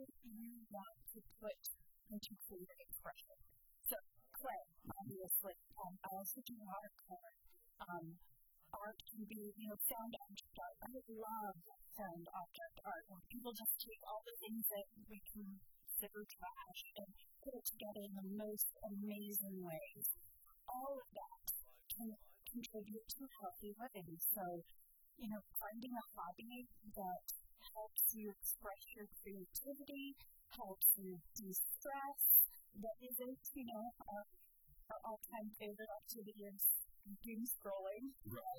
you want to put into creative expression. So, clay, obviously. I also do watercolor. Art can be, found object art. I love found object art when people just take all the things that we consider trash and put it together in the most amazing ways. All of that can contribute to healthy living. So, finding a hobby that helps you express your creativity, helps you de-stress, that isn't, our all-time favorite activity is doom scrolling, right?